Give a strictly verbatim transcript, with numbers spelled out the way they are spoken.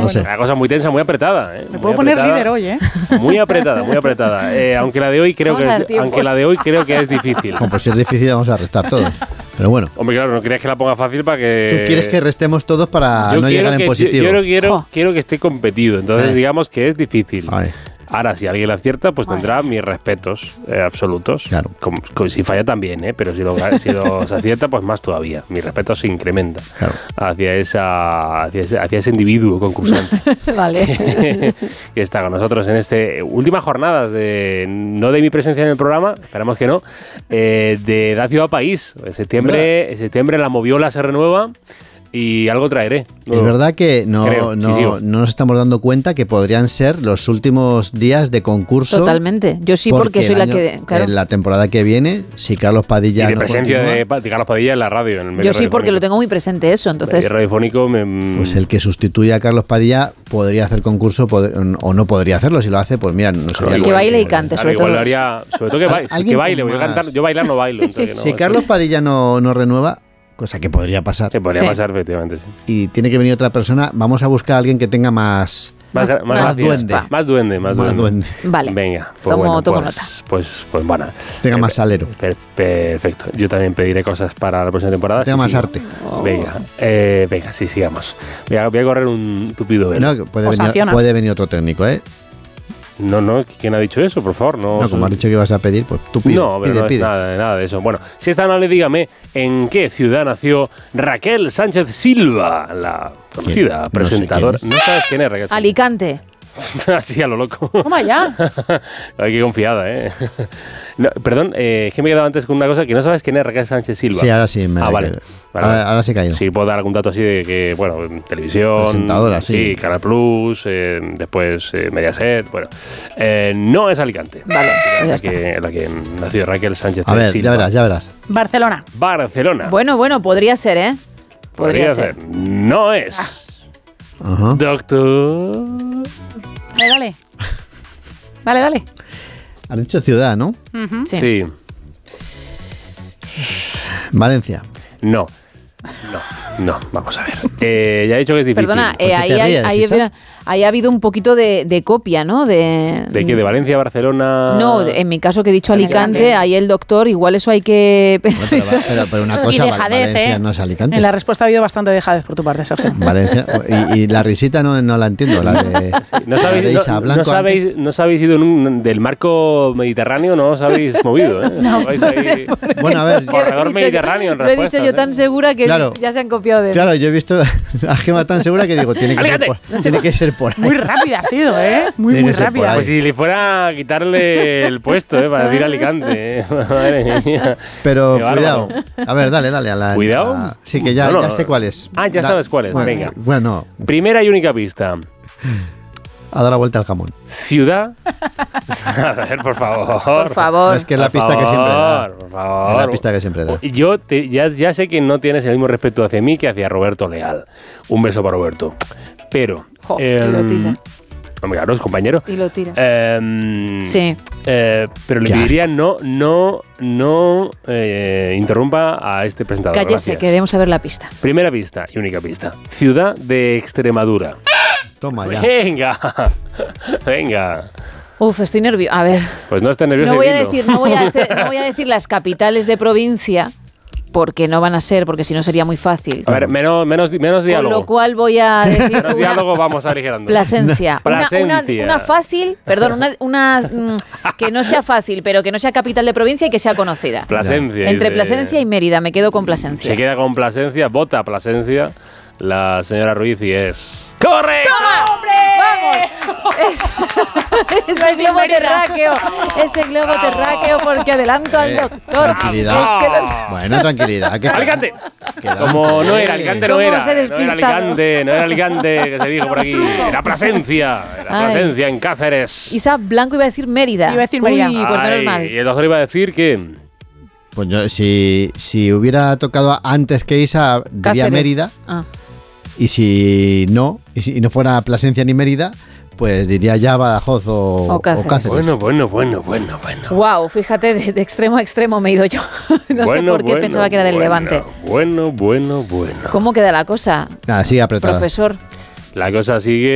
bueno. sé. Una cosa muy tensa, muy apretada. ¿eh? Me Muy puedo poner apretada. líder hoy, ¿eh? Muy apretada, muy apretada. Eh, aunque la de hoy creo Vamos que a dar es, tiempos. aunque la de hoy creo que es difícil. Bueno, pues si es difícil vamos a restar todo. Pero bueno, Hombre, claro, no querías que la ponga fácil para que. tú quieres que restemos todos para Yo no quiero llegar en que- positivo. Yo, yo quiero, Jo. quiero que esté competido. Entonces, Eh. digamos que es difícil. Vale. Ahora, si alguien la acierta, pues tendrá mis respetos eh, absolutos. Claro. Como- como si falla también, ¿eh? Pero si lo, si lo se acierta, pues más todavía. Mi respeto se incrementa Claro. hacia, esa, hacia, ese, hacia ese individuo concursante Vale. que está con nosotros en este últimas jornadas de no de mi presencia en el programa, esperamos que no, eh, de Da Ciudad País. En septiembre, en septiembre la Moviola se renueva y algo traeré. Es verdad que no, Creo, sí, no, sigo. no nos estamos dando cuenta que podrían ser los últimos días de concurso. Totalmente. Yo sí, porque, soy el la año- que. Claro. En la temporada que viene, si Carlos Y Padilla de no presencia continúa, de, Pa- de Carlos Padilla en la radio. En el medio Yo sí, porque radiofónico. lo tengo muy presente eso. Entonces, El radiofónico me, pues el que sustituya a Carlos Padilla podría hacer concurso pod- o no podría hacerlo. Si lo hace, pues mira, no sería Que algo- baile y cante, Claro, sobre igual todo. lo haría, sobre todo que, baile, Alguien que baile, con porque yo, más- cantar, yo bailar no bailo. entonces no, Si eso- Carlos Padilla no, no renueva, cosa que podría pasar, que podría Sí. pasar, efectivamente. Sí. y tiene que venir otra persona, vamos a buscar a alguien que tenga más, Más, Más- más, más duende. Más duende, más, más duende. duende, Vale. Venga, pues Tomo- bueno, tomo pues, nota. Pues, pues bueno. tenga Eh, más salero, per- perfecto. Yo también pediré cosas para la próxima temporada. tenga sí, más sí. arte. Venga, eh, venga, sí, sigamos. Voy a, voy a correr un tupido velo. No, que puede, Os venir, sanciona. puede venir otro técnico, ¿eh? No, no, ¿quién ha dicho eso? Por favor, no. No, como has dicho que ibas a pedir, pues tú pide, no, pero pide, no pide. es nada, nada de eso. Bueno, si es tan amable, dígame, ¿en qué ciudad nació Raquel Sánchez Silva, la conocida No sé presentadora? quién No, sabes quién es Raquel Sánchez? Alicante. Así a lo loco. Toma ya. Ay, qué confiada, ¿eh? No, perdón, eh, es que me he quedado antes con una cosa que no sabes quién es Raquel Sánchez Silva. Sí, ahora sí me Ah, ha vale. quedado. Vale, Ahora, vale. ahora sí he caído. Sí, puedo dar algún dato así de que, bueno, en televisión. Presentadora, sí. Canal Plus, eh, después eh, Mediaset, bueno. Eh, no es Alicante. Vale, Es ya la, está. que, la que nació Raquel Sánchez A ver, Silva. ya verás, ya verás. Barcelona. Barcelona. Bueno, bueno, podría ser, ¿eh? Podría, ser. No es. Ajá. Doctor. Dale, dale. Dale, dale. Has dicho ciudad, ¿no? Ujú. Sí. Sí. Valencia. No. No, no, vamos a ver. Eh, ya he dicho que es difícil. Perdona, ¿Por eh, qué ahí, te hay- ríes, ahí, Isa? mira, ahí ha habido un poquito de, de copia, ¿no? De, ¿De qué? ¿De Valencia, Barcelona? No, de- en mi caso que he dicho Alicante, Alicante. ahí el doctor, igual eso hay que... Bueno, pero, va- pero- pero una cosa, Y Val- dejadez, Valencia ¿eh? no es Alicante. En la respuesta ha habido bastante dejadez por tu parte, Sergio. Valencia, y, y la risita no, no la entiendo, la de, ¿No la sabéis, de no, Isa no Blanco sabéis, antes. no sabéis ido en un- del marco mediterráneo, no os habéis movido, ¿eh? No, Vais no ahí- sé Bueno, a ver, Lo he Corredor dicho mediterráneo en yo- Lo he dicho respuestas, yo ¿eh? tan segura que Claro. ya se han copiado de mí. claro, yo he visto a Gema tan segura que digo, tiene que, ser Alicante. por, tiene que ser por ahí. Muy rápida ha sido, ¿eh? Muy, Tiene muy que ser por rápida. ahí. Pues si le fuera a quitarle el puesto, ¿eh? Para decir Alicante, ¿eh? Madre mía. Pero Qué bárbaro. cuidado. A ver, dale, dale. A la, ¿Cuidado? a- sí, que ya, No, no. ya sé cuál es. Ah, ya Da- sabes cuál es, bueno, venga. Bueno, Primera y única pista. ha dado la vuelta al jamón. Ciudad. A ver, por favor. Por favor. Es que es la Por pista que siempre da. favor, Por favor. Es la pista que siempre da. Yo te- ya, ya sé que no tienes el mismo respeto hacia mí que hacia Roberto Leal. Un beso para Roberto. Pero. Jo, em, y lo tira. hombre, claro, es compañero. Y lo tira. Em, Sí. eh, pero le Qué pediría no, no, no eh, interrumpa a este presentador. Cállese, Gracias. queremos saber la pista. Primera pista y única pista. Ciudad de Extremadura. Toma ya. Venga, venga. Uf, estoy nerviosa. A ver. Pues no estés nervioso. No voy, a dilo. decir, no, voy a decir, no voy a decir las capitales de provincia, porque no van a ser, porque si no sería muy fácil. A ver, menos, menos, menos Con diálogo. lo cual voy a decir Menos una- diálogo, vamos aligerando. Plasencia. Una, una, Plasencia. una fácil, perdón, una, una mm, que no sea fácil, pero que no sea capital de provincia y que sea conocida. Plasencia. Entre dice. Plasencia y Mérida, me quedo con Plasencia. Se queda con Plasencia, vota Plasencia, la señora Ruiz y es... ¡Correcto! ¡Vamos! Es- ese globo terráqueo, ese globo terráqueo, porque adelanto al Eh, doctor. tranquilidad. Es que los- Bueno, tranquilidad. que- ¡Alicante! Queda Como un no tres. era Alicante, no ¿Cómo era. se ha No era despistado? Alicante, no era Alicante, que se dijo por aquí. Era Plasencia, era Ay. Plasencia en Cáceres. Isa Blanco iba a decir Mérida. Iba a decir Mérida. Uy, pues menos Ay, mal. Y el doctor iba a decir que... Pues yo, si, si hubiera tocado antes que Isa, diría Cáceres. Mérida. Ah. Y si no, y si no fuera Plasencia ni Mérida, pues diría ya Badajoz o, O Cáceres. Bueno, bueno, bueno, bueno, bueno. Wow, fíjate, de, de extremo a extremo me he ido yo. no Bueno, sé por qué bueno, pensaba que era del bueno, Levante. Bueno, bueno, bueno. ¿Cómo queda la cosa, Nada, sigue apretada. profesor? La cosa sigue